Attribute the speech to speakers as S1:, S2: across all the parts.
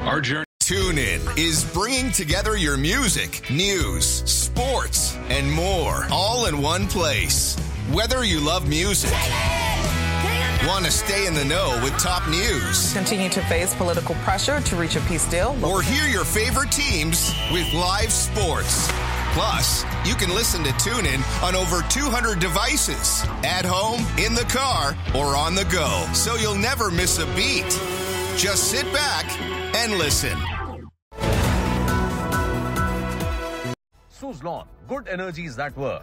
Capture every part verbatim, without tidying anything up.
S1: Our journey.
S2: TuneIn is bringing together your music, news, sports, and more all in one place. Whether you love music, want to stay in the know with top news,
S3: continue to face political pressure to reach a peace deal,
S2: or hear your favorite teams with live sports. Plus, you can listen to TuneIn on over two hundred devices, at home, in the car, or on the go, so you'll never miss a beat. Just sit back and listen.
S4: Suzlon, good energies that work.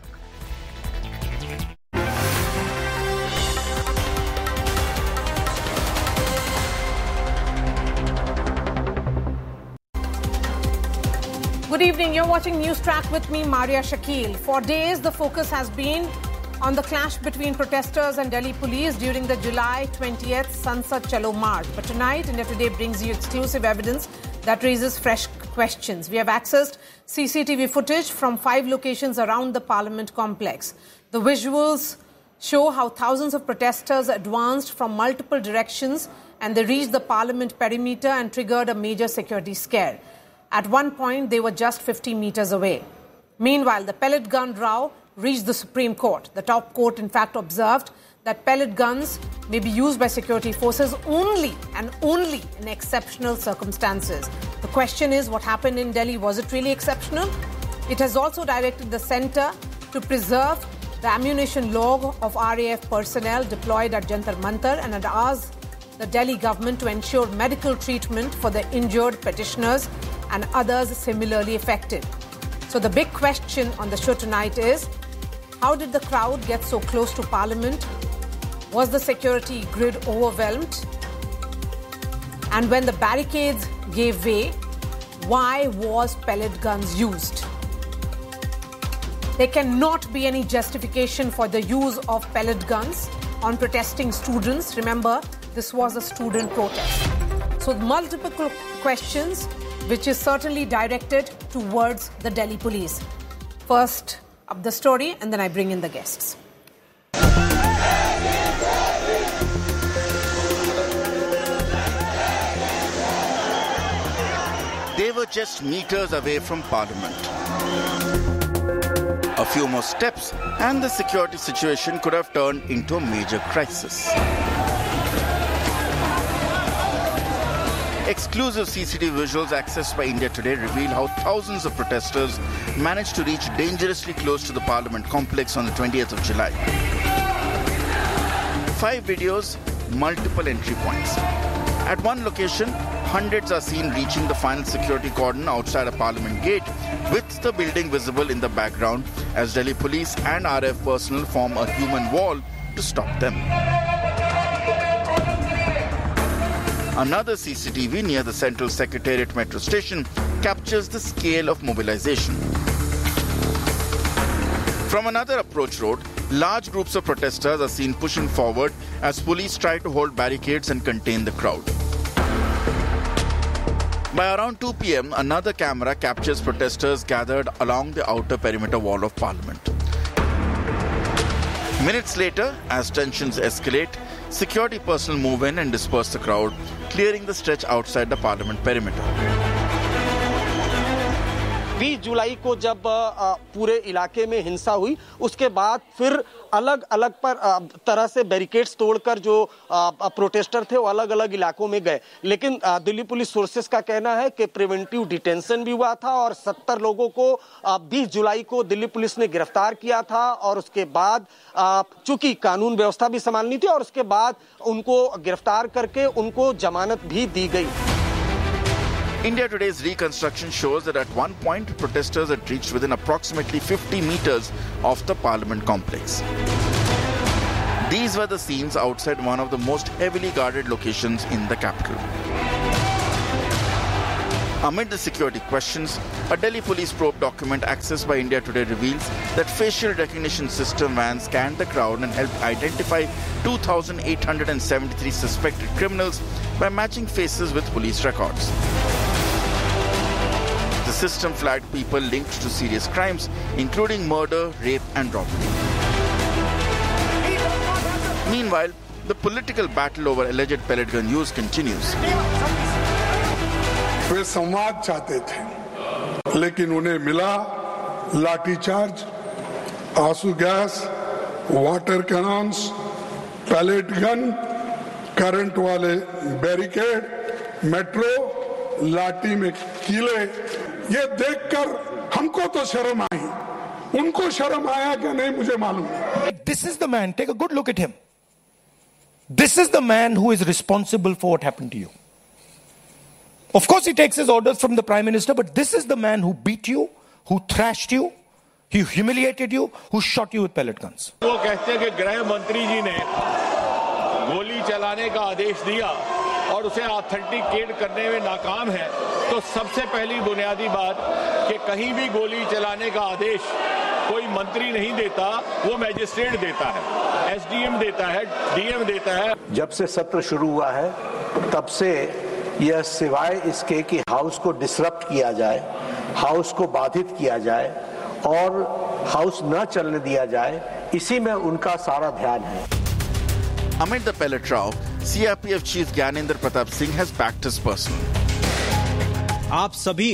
S5: Good evening. You're watching News Track with me, Maria Shakil. For days, the focus has been on the clash between protesters and Delhi police during the July twentieth Sansad Chalo March. But tonight, India Today brings you exclusive evidence that raises fresh questions. We have accessed C C T V footage from five locations around the Parliament complex. The visuals show how thousands of protesters advanced from multiple directions and they reached the Parliament perimeter and triggered a major security scare. At one point, they were just fifty meters away. Meanwhile, the pellet gun row reached the Supreme Court. The top court, in fact, observed that pellet guns may be used by security forces only and only in exceptional circumstances. The question is, what happened in Delhi? Was it really exceptional? It has also directed the centre to preserve the ammunition log of R A F personnel deployed at Jantar Mantar and had asked the Delhi government to ensure medical treatment for the injured petitioners and others similarly affected. So the big question on the show tonight is, how did the crowd get so close to Parliament? Was the security grid overwhelmed? And when the barricades gave way, why was pellet guns used? There cannot be any justification for the use of pellet guns on protesting students. Remember, this was a student protest. So multiple questions, which is certainly directed towards the Delhi police. First up the story, and then I bring in the guests.
S6: They were just meters away from Parliament. A few more steps, and the security situation could have turned into a major crisis. Exclusive C C T V visuals accessed by India Today reveal how thousands of protesters managed to reach dangerously close to the Parliament complex on the twentieth of July. Five videos, multiple entry points. At one location, hundreds are seen reaching the final security cordon outside a Parliament gate, with the building visible in the background as Delhi police and R A F personnel form a human wall to stop them. Another C C T V near the Central Secretariat metro station captures the scale of mobilization. From another approach road, large groups of protesters are seen pushing forward as police try to hold barricades and contain the crowd. By around two p.m., another camera captures protesters gathered along the outer perimeter wall of Parliament. Minutes later, as tensions escalate, security personnel move in and disperse the crowd, clearing the stretch outside the Parliament perimeter.
S7: बीस जुलाई को जब पूरे इलाके में हिंसा हुई, उसके बाद फिर अलग अलग पर तरह से बैरिकेड्स तोड़कर जो प्रोटेस्टर थे वो अलग अलग इलाकों में गए. लेकिन दिल्ली पुलिस सोर्सेस का कहना है कि प्रिवेंटिव डिटेंशन भी हुआ था और सत्तर लोगों को बीस जुलाई को दिल्ली पुलिस ने गिरफ्तार किया था और उसके बाद चूंकि कानून व्यवस्था भी संभालनी थी और उसके बाद उनको गिरफ्तार करके उनको जमानत भी दी गई.
S6: India Today's reconstruction shows that at one point, protesters had reached within approximately fifty meters of the Parliament complex. These were the scenes outside one of the most heavily guarded locations in the capital. Amid the security questions, a Delhi police probe document accessed by India Today reveals that facial recognition system vans scanned the crowd and helped identify two thousand eight hundred seventy-three suspected criminals by matching faces with police records. The system flagged people linked to serious crimes, including murder, rape, and robbery. Meanwhile, the political battle over alleged pellet gun use continues.
S1: वे संवाद चाहते थे, लेकिन उन्हें मिला लाठीचार्ज, आंसू gas, water cannons, pellet gun, current वाले barricade, metro, लाठी में कीले। ये देखकर हमको तो शर्म आई, उनको शर्म आया क्या नहीं मुझे मालूम नहीं।
S8: This is the man, take a good look at him. This is the man who is responsible for what happened to you. Of course he takes his orders from the Prime Minister, but this is the man who beat you, who thrashed you, he humiliated you, who shot you with pellet guns.
S9: वो कहते हैं कि गृह मंत्री जी ने गोली चलाने का आदेश दिया और उसे ऑथेंटिकेट करने में नाकाम है, तो सबसे पहली बुनियादी बात कि कहीं भी गोली चलाने का आदेश कोई मंत्री नहीं देता, वो मैजिस्ट्रेट देता है, एसडीएम देता है, डीएम देता है।
S10: जब से सत्र शुरू हुआ है तब से यह सिवाय इसके कि हाउस को डिसरप्ट किया जाए, हाउस को बाधित किया जाए और हाउस न चलने दिया जाए, इसी में उनका सारा ध्यान है।
S6: Amid the pellet row, C R P F Chief Gyanendra Pratap Singh has backed his person.
S11: आप सभी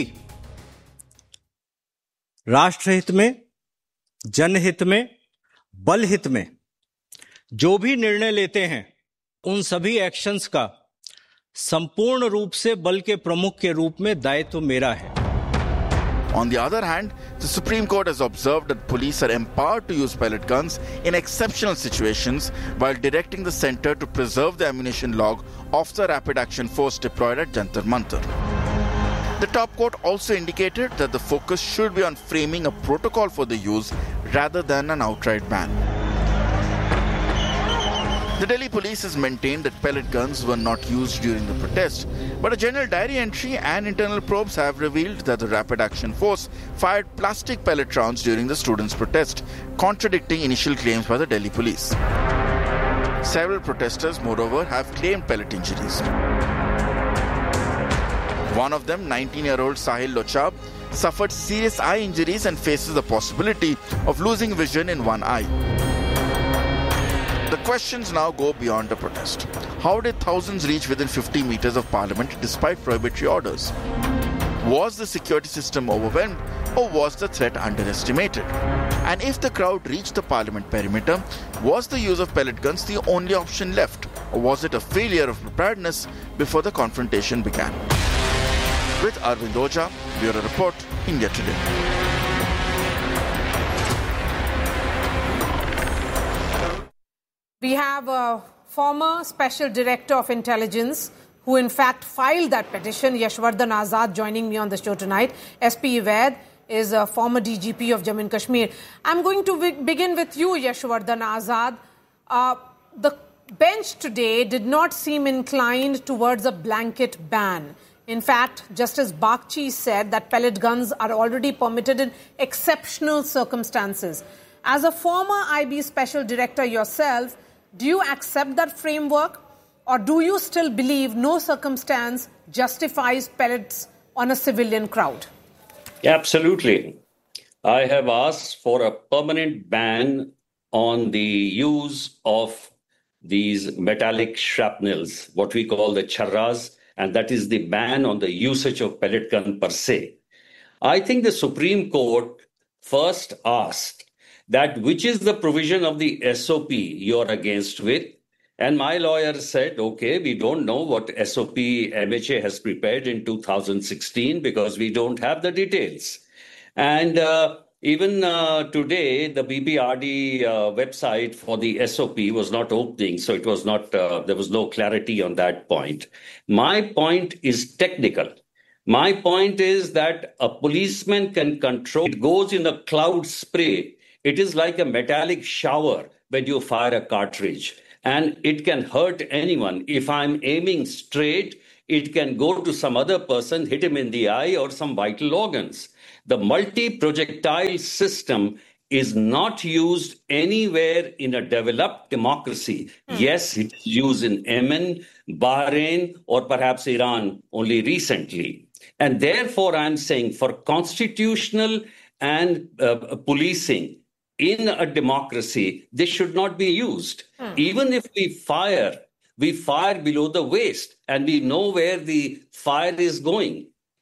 S11: राष्ट्रहित में, जनहित में, बलहित में जो भी निर्णय लेते हैं, उन सभी एक्शंस का संपूर्ण रूप से बल के प्रमुख के रूप में दायित्व मेरा है।
S6: On the other hand, the Supreme Court has observed that police are empowered to use pellet guns in exceptional situations while directing the centre to preserve the ammunition log of the Rapid Action Force deployed at Jantar Mantar. The top court also indicated that the focus should be on framing a protocol for the use rather than an outright ban. The Delhi police has maintained that pellet guns were not used during the protest, but a general diary entry and internal probes have revealed that the Rapid Action Force fired plastic pellet rounds during the students' protest, contradicting initial claims by the Delhi police. Several protesters, moreover, have claimed pellet injuries. One of them, nineteen-year-old Sahil Lochab, suffered serious eye injuries and faces the possibility of losing vision in one eye. The questions now go beyond the protest. How did thousands reach within fifty meters of Parliament despite prohibitory orders? Was the security system overwhelmed or was the threat underestimated? And if the crowd reached the Parliament perimeter, was the use of pellet guns the only option left, or was it a failure of preparedness before the confrontation began? With Arvind Oja, Bureau Report, India Today.
S5: We have a former Special Director of Intelligence who in fact filed that petition, Yashwardhan Azad, joining me on the show tonight. S P Vaid is a former D G P of Jammu and Kashmir. I'm going to begin with you, Yashwardhan Azad. Uh, the bench today did not seem inclined towards a blanket ban. In fact, Justice Bagchi said that pellet guns are already permitted in exceptional circumstances. As a former I B Special Director yourself, do you accept that framework, or do you still believe no circumstance justifies pellets on a civilian crowd?
S12: Absolutely. I have asked for a permanent ban on the use of these metallic shrapnels, what we call the charras, and that is the ban on the usage of pellet gun per se. I think the Supreme Court first asked that which is the provision of the S O P you're against with. And my lawyer said, okay, we don't know what S O P M H A has prepared in two thousand sixteen because we don't have the details. And uh, even uh, today, the B B R D uh, website for the S O P was not opening, so it was not, uh, there was no clarity on that point. My point is technical. My point is that a policeman can control, it goes in a cloud spray. It is like a metallic shower when you fire a cartridge, and it can hurt anyone. If I'm aiming straight, it can go to some other person, hit him in the eye or some vital organs. The multi-projectile system is not used anywhere in a developed democracy. Hmm. Yes, it is used in Yemen, Bahrain, or perhaps Iran only recently. And therefore, I'm saying for constitutional and uh, policing, in a democracy, this should not be used. Hmm. Even if we fire, we fire below the waist and we know where the fire is going.